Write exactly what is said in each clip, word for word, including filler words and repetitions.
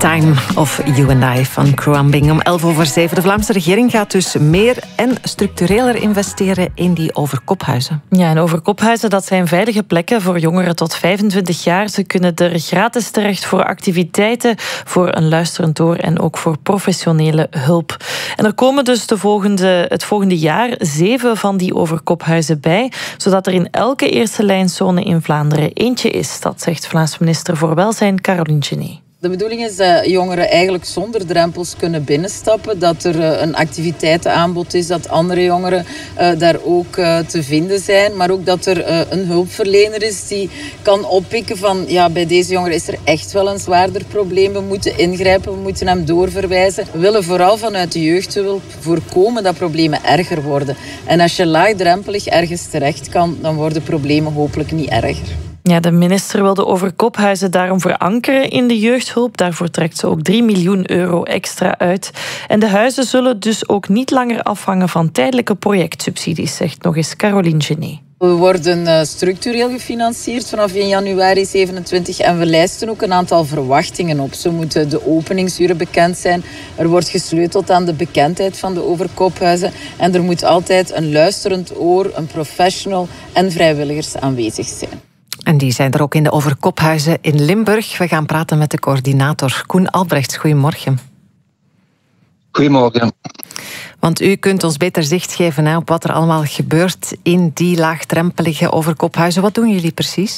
Time of You and I van Crumbing. Om elf over zeven. De Vlaamse regering gaat dus meer en structureler investeren in die overkophuizen. Ja, en overkophuizen, dat zijn veilige plekken voor jongeren tot vijfentwintig jaar. Ze kunnen er gratis terecht voor activiteiten, voor een luisterend oor en ook voor professionele hulp. En er komen dus de volgende, het volgende jaar zeven van die overkophuizen bij, zodat er in elke eerste lijnzone in Vlaanderen eentje is. Dat zegt Vlaams minister voor Welzijn Caroline Genet. De bedoeling is dat jongeren eigenlijk zonder drempels kunnen binnenstappen. Dat er een activiteitenaanbod is, dat andere jongeren uh, daar ook uh, te vinden zijn. Maar ook dat er uh, een hulpverlener is die kan oppikken van... ja, bij deze jongeren is er echt wel een zwaarder probleem. We moeten ingrijpen, we moeten hem doorverwijzen. We willen vooral vanuit de jeugdhulp voorkomen dat problemen erger worden. En als je laagdrempelig ergens terecht kan, dan worden problemen hopelijk niet erger. Ja, de minister wil de overkophuizen daarom verankeren in de jeugdhulp. Daarvoor trekt ze ook drie miljoen euro extra uit. En de huizen zullen dus ook niet langer afhangen van tijdelijke projectsubsidies, zegt nog eens Caroline Genet. We worden structureel gefinancierd vanaf één januari zevenentwintig en we lijsten ook een aantal verwachtingen op. Zo moeten de openingsuren bekend zijn. Er wordt gesleuteld aan de bekendheid van de overkophuizen. En er moet altijd een luisterend oor, een professional en vrijwilligers aanwezig zijn. En die zijn er ook in de overkophuizen in Limburg. We gaan praten met de coördinator Koen Albrechts. Goedemorgen. Goedemorgen. Want u kunt ons beter zicht geven hè, op wat er allemaal gebeurt in die laagdrempelige overkophuizen. Wat doen jullie precies?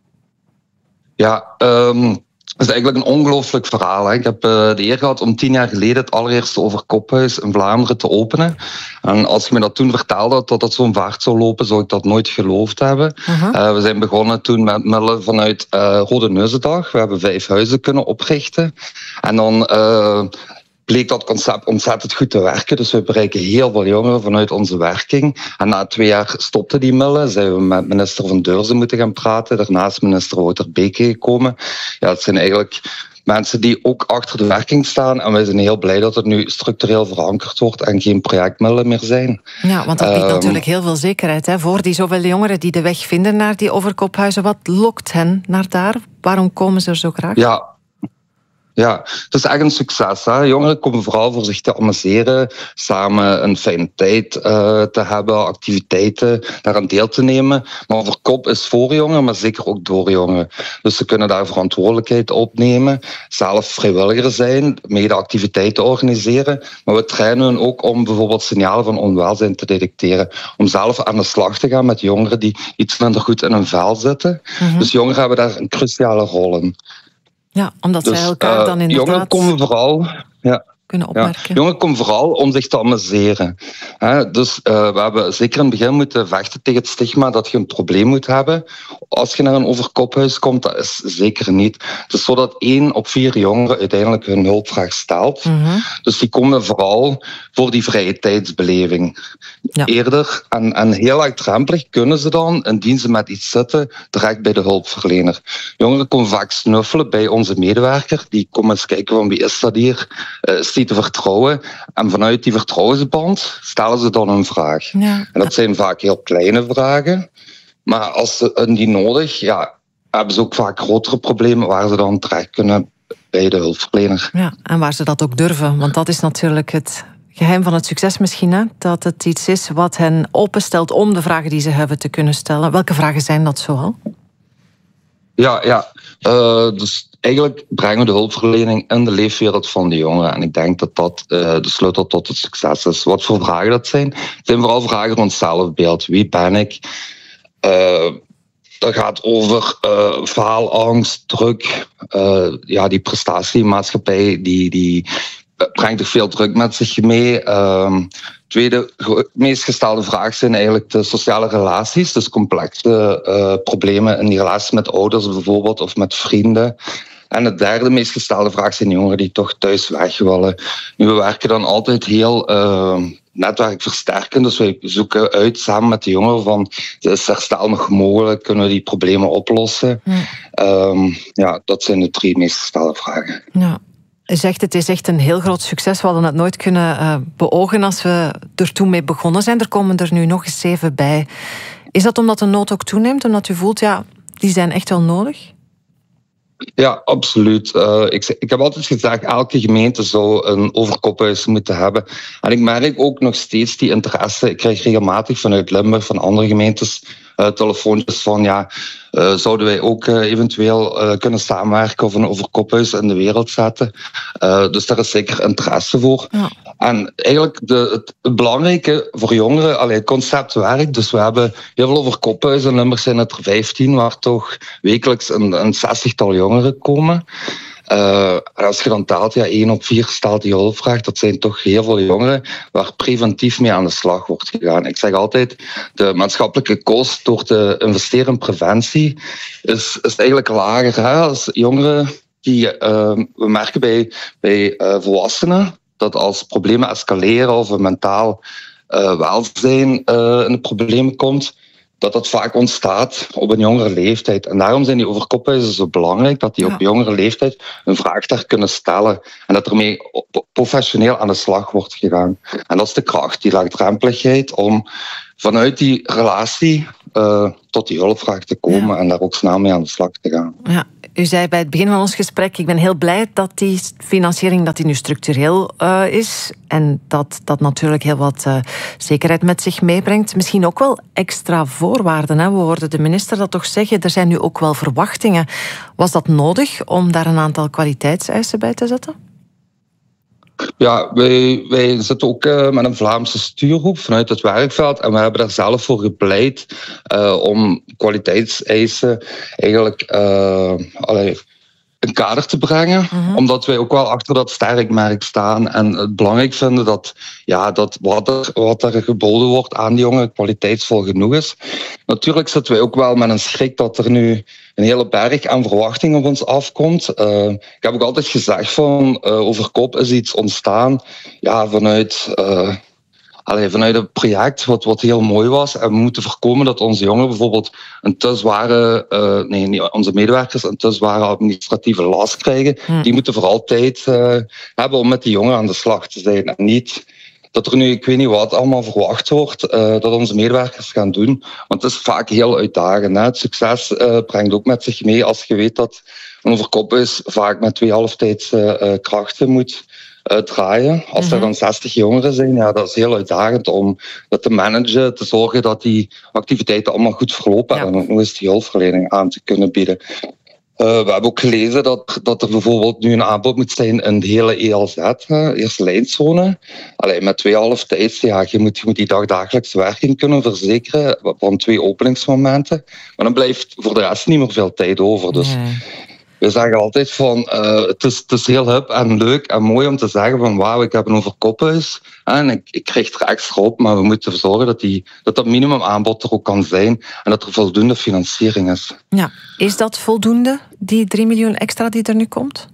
Ja, um... dat is eigenlijk een ongelooflijk verhaal. Hè. Ik heb uh, de eer gehad om tien jaar geleden het allereerste overkophuis in Vlaanderen te openen. En als je me dat toen vertelde had, dat dat zo'n vaart zou lopen, zou ik dat nooit geloofd hebben. Uh-huh. Uh, we zijn begonnen toen met middelen vanuit uh, Rode Neuzendag. We hebben vijf huizen kunnen oprichten. En dan... Uh, bleek dat concept ontzettend goed te werken. Dus we bereiken heel veel jongeren vanuit onze werking. En na twee jaar stopte die middelen. Zijn we met minister Van Deurzen moeten gaan praten. Daarnaast minister Wouter Beke gekomen. Ja, het zijn eigenlijk mensen die ook achter de werking staan. En wij zijn heel blij dat het nu structureel verankerd wordt en geen projectmiddelen meer zijn. Ja, want dat biedt um, natuurlijk heel veel zekerheid hè, voor die zoveel jongeren die de weg vinden naar die overkophuizen. Wat lokt hen naar daar? Waarom komen ze er zo graag? Ja. Ja, het is echt een succes. Hè. Jongeren komen vooral voor zich te amuseren, samen een fijne tijd uh, te hebben, activiteiten, daaraan deel te nemen. Maar overkop is voor jongeren, maar zeker ook door jongeren. Dus ze kunnen daar verantwoordelijkheid opnemen, zelf vrijwilliger zijn, mede activiteiten organiseren. Maar we trainen hen ook om bijvoorbeeld signalen van onwelzijn te detecteren. Om zelf aan de slag te gaan met jongeren die iets minder goed in hun vel zitten. Mm-hmm. Dus jongeren hebben daar een cruciale rol in. Ja, omdat dus, zij elkaar dan inderdaad... Jongeren komen vooral... Ja. kunnen opmerken. Ja, jongeren komen vooral om zich te amuseren. He, dus uh, we hebben zeker in het begin moeten vechten tegen het stigma dat je een probleem moet hebben. Als je naar een overkophuis komt, dat is zeker niet. Het is zo dat één op vier jongeren uiteindelijk hun hulpvraag stelt. Mm-hmm. Dus die komen vooral voor die vrije tijdsbeleving. Ja. Eerder en, en heel laagdrempelig kunnen ze dan, indien ze met iets zitten, direct bij de hulpverlener. Jongeren komen vaak snuffelen bij onze medewerker. Die komen eens kijken van wie is dat hier? Uh, is die te vertrouwen? En vanuit die vertrouwensband stellen ze dan een vraag. Ja. En dat zijn vaak heel kleine vragen. Maar als ze die nodig, ja, hebben ze ook vaak grotere problemen waar ze dan terecht kunnen bij de hulpverlener. Ja, en waar ze dat ook durven. Want dat is natuurlijk het geheim van het succes misschien. Hè? Dat het iets is wat hen openstelt om de vragen die ze hebben te kunnen stellen. Welke vragen zijn dat zoal? Ja, ja. Uh, dus eigenlijk brengen we de hulpverlening in de leefwereld van de jongeren. En ik denk dat dat uh, de sleutel tot het succes is. Wat voor vragen dat zijn? Het zijn vooral vragen rond zelfbeeld. Wie ben ik? Uh, dat gaat over uh, faalangst, druk. Uh, ja, die prestatiemaatschappij die, die brengt toch veel druk met zich mee. Uh, tweede meest gestelde vraag zijn eigenlijk de sociale relaties. Dus complexe uh, problemen in die relaties met ouders bijvoorbeeld of met vrienden. En de derde meest gestelde vraag zijn jongeren die toch thuis weg willen. Nu, we werken dan altijd heel uh, netwerkversterkend. Dus wij zoeken uit samen met de jongeren van is herstel nog mogelijk? Kunnen we die problemen oplossen? Ja, um, ja dat zijn de drie meest gestelde vragen. Ja. U zegt het is echt een heel groot succes. We hadden het nooit kunnen uh, beogen als we er toen mee begonnen zijn. Er komen er nu nog eens zeven bij. Is dat omdat de nood ook toeneemt? Omdat u voelt, ja, die zijn echt wel nodig? Ja, absoluut. Uh, ik, ik heb altijd gezegd, elke gemeente zou een overkophuis moeten hebben. En ik merk ook nog steeds die interesse. Ik krijg regelmatig vanuit Limburg, van andere gemeentes, uh, telefoontjes van, ja, uh, zouden wij ook uh, eventueel uh, kunnen samenwerken of een overkophuis in de wereld zetten. Uh, dus daar is zeker interesse voor. Ja. En eigenlijk de, het, het belangrijke voor jongeren, allee, het concept werkt. Dus we hebben heel veel overkophuizen. In Limburg zijn het er vijftien, waar toch wekelijks een, een zestigtal jongeren komen. Uh, en als je dan telt, ja, één op vier stelt die hulpvraag. Dat zijn toch heel veel jongeren waar preventief mee aan de slag wordt gegaan. Ik zeg altijd, de maatschappelijke kost door te investeren in preventie is, is eigenlijk lager. Hè? Als jongeren die, uh, we merken bij, bij uh, volwassenen dat als problemen escaleren of een mentaal uh, welzijn uh, in de problemen komt, dat dat vaak ontstaat op een jongere leeftijd. En daarom zijn die overkophuizen zo belangrijk, dat die ja. op jongere leeftijd een vraag daar kunnen stellen. En dat ermee professioneel aan de slag wordt gegaan. En dat is de kracht, die laagdrempeligheid, om vanuit die relatie uh, tot die hulpvraag te komen ja. en daar ook snel mee aan de slag te gaan. Ja. U zei bij het begin van ons gesprek, ik ben heel blij dat die financiering dat die nu structureel uh, is en dat dat natuurlijk heel wat uh, zekerheid met zich meebrengt. Misschien ook wel extra voorwaarden. Hè? We hoorden de minister dat toch zeggen, er zijn nu ook wel verwachtingen. Was dat nodig om daar een aantal kwaliteitseisen bij te zetten? Ja, wij, wij zitten ook uh, met een Vlaamse stuurgroep vanuit het werkveld en we hebben daar zelf voor gepleit uh, om kwaliteitseisen eigenlijk uh, allee, een kader te brengen. Mm-hmm. Omdat wij ook wel achter dat sterkmerk staan en het belangrijk vinden dat, ja, dat wat, er, wat er geboden wordt aan die jongeren kwaliteitsvol genoeg is. Natuurlijk zitten wij ook wel met een schrik dat er nu een hele berg aan verwachtingen op ons afkomt. Uh, ik heb ook altijd gezegd van uh, Overkop is iets ontstaan ja, vanuit, uh, allee, vanuit een project wat, wat heel mooi was. En we moeten voorkomen dat onze jongeren bijvoorbeeld een te zware, uh, nee, niet, onze medewerkers een te zware administratieve last krijgen. Hmm. Die moeten voor altijd uh, hebben om met die jongeren aan de slag te zijn. En niet dat er nu, ik weet niet wat, allemaal verwacht wordt uh, dat onze medewerkers gaan doen. Want het is vaak heel uitdagend. Hè? Het succes uh, brengt ook met zich mee als je weet dat een overkophuis vaak met twee halftijdse uh, krachten moet uh, draaien. Als mm-hmm. er dan zestig jongeren zijn, ja, dat is heel uitdagend om dat te managen, te zorgen dat die activiteiten allemaal goed verlopen ja. en ook nog eens die hulpverlening aan te kunnen bieden. Uh, we hebben ook gelezen dat, dat er bijvoorbeeld nu een aanbod moet zijn in de hele E L Z, hè, eerste lijnzone. Allee, met twee halftijds, ja, je moet, je moet die dagdagelijkse werking kunnen verzekeren van twee openingsmomenten. Maar dan blijft voor de rest niet meer veel tijd over. Dus nee. we zeggen altijd van, uh, het, is, het is heel hip en leuk en mooi om te zeggen van wauw, ik heb een overkophuis en ik, ik krijg er extra op, maar we moeten zorgen dat, die, dat dat minimumaanbod er ook kan zijn en dat er voldoende financiering is. Ja, is dat voldoende, die drie miljoen extra die er nu komt?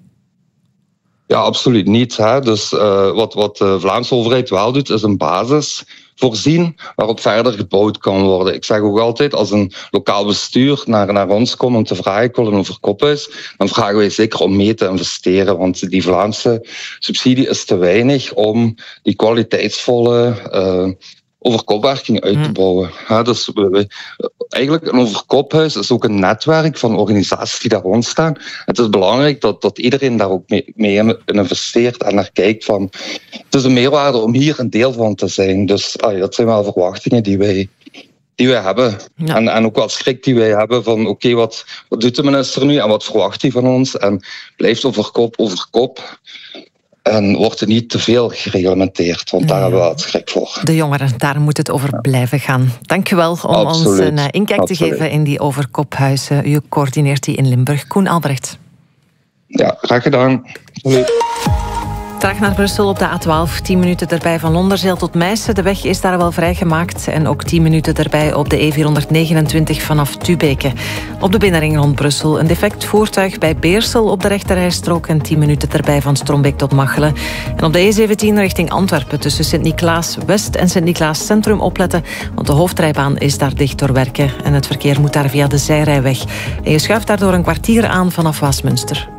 Ja, absoluut niet. Hè. Dus uh, wat, wat de Vlaamse overheid wel doet, is een basis voorzien waarop verder gebouwd kan worden. Ik zeg ook altijd, als een lokaal bestuur naar, naar ons komt om te vragen, ik wil een overkophuis, dan vragen wij zeker om mee te investeren, want die Vlaamse subsidie is te weinig om die kwaliteitsvolle uh, overkopwerking uit te bouwen. Ja, dus we, we, eigenlijk een overkophuis is ook een netwerk van organisaties die daar rond staan. Het is belangrijk dat, dat iedereen daar ook mee, mee investeert en naar kijkt van het is een meerwaarde om hier een deel van te zijn. Dus ah, dat zijn wel verwachtingen die wij, die wij hebben. Ja. En, en ook wel schrik die wij hebben van oké, okay, wat, wat doet de minister nu en wat verwacht hij van ons? En blijft overkop overkop. En wordt er niet te veel gereglementeerd, want daar ja. hebben we het schrik voor. De jongeren, daar moet het over ja. blijven gaan. Dank u wel om Absoluut. ons een inkijk Absoluut. te geven in die overkophuizen. U coördineert die in Limburg. Koen Albrecht. Ja, graag gedaan. Absoluut. Traag naar Brussel op de A twaalf, tien minuten erbij van Londerzeel tot Meissen. De weg is daar wel vrijgemaakt en ook tien minuten erbij op de E vierhonderdnegenentwintig vanaf Tubeke. Op de binnenring rond Brussel een defect voertuig bij Beersel op de rechterrijstrook en tien minuten erbij van Strombeek tot Machelen. En op de E zeventien richting Antwerpen tussen Sint-Niklaas West en Sint-Niklaas Centrum opletten, want de hoofdrijbaan is daar dicht door werken en het verkeer moet daar via de zijrijweg. En je schuift daardoor een kwartier aan vanaf Waasmunster.